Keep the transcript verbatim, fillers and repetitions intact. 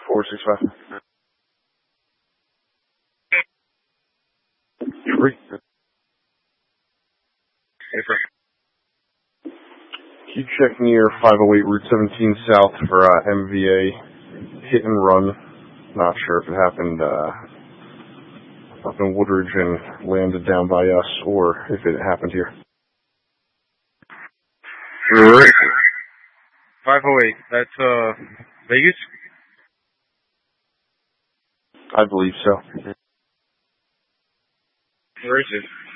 four six five. Three. Can you check near five oh eight Route seventeen South for uh, M V A hit and run? Not sure if it happened uh, up in Woodridge and landed down by us, or if it happened here. Right. five oh eight. That's uh Vegas? I believe so. Where is it?